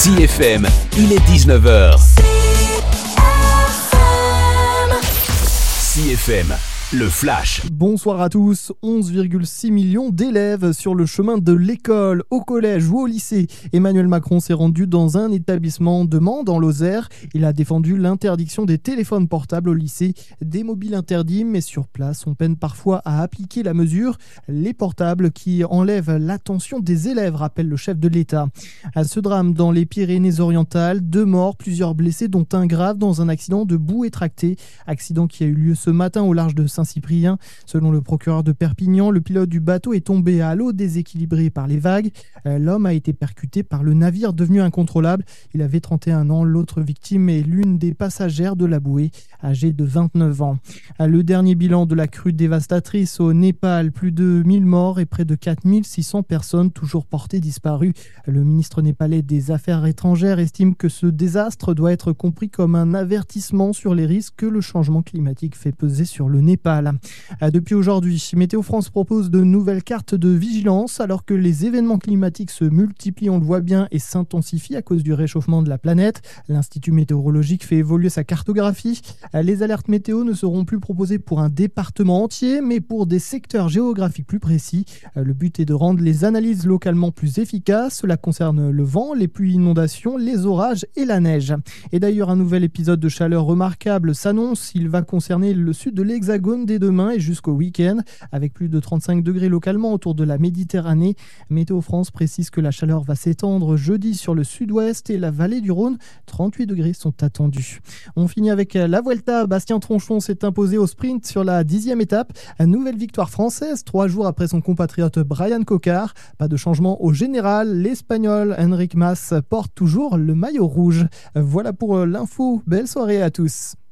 CFM, il est 19h. CFM, le flash. Bonsoir à tous. 11,6 millions d'élèves sur le chemin de l'école, au collège ou au lycée. Emmanuel Macron s'est rendu dans un établissement de Mans, dans Lozère. Il a défendu l'interdiction des téléphones portables au lycée. Des mobiles interdits, mais sur place, on peine parfois à appliquer la mesure. Les portables qui enlèvent l'attention des élèves, rappelle le chef de l'État. À ce drame dans les Pyrénées-Orientales, 2 morts, plusieurs blessés, dont un grave dans un accident de bouée tractée. Accident qui a eu lieu ce matin au large de Saint-Cyprien. Selon le procureur de Perpignan, le pilote du bateau est tombé à l'eau déséquilibré par les vagues. L'homme a été percuté par le navire devenu incontrôlable. Il avait 31 ans. L'autre victime est l'une des passagères de la bouée, âgée de 29 ans. Le dernier bilan de la crue dévastatrice au Népal, plus de 1000 morts et près de 4600 personnes toujours portées disparues. Le ministre népalais des Affaires étrangères estime que ce désastre doit être compris comme un avertissement sur les risques que le changement climatique fait peser sur le Népal. Depuis aujourd'hui, Météo France propose de nouvelles cartes de vigilance alors que les événements climatiques se multiplient, on le voit bien, et s'intensifient à cause du réchauffement de la planète. L'Institut météorologique fait évoluer sa cartographie. Les alertes météo ne seront plus proposées pour un département entier, mais pour des secteurs géographiques plus précis. Le but est de rendre les analyses localement plus efficaces. Cela concerne le vent, les pluies, inondations, les orages et la neige. Et d'ailleurs, un nouvel épisode de chaleur remarquable s'annonce. Il va concerner le sud de l'Hexagone dès demain et jusqu'au week-end, avec plus de 35 degrés localement autour de la Méditerranée. Météo France précise que la chaleur va s'étendre jeudi sur le sud-ouest et la vallée du Rhône. 38 degrés sont attendus. On finit avec la Vuelta. Bastien Tronchon s'est imposé au sprint sur la 10e étape. Une nouvelle victoire française, 3 jours après son compatriote Brian Cocard. Pas de changement au général. L'Espagnol Enric Mas porte toujours le maillot rouge. Voilà pour l'info. Belle soirée à tous.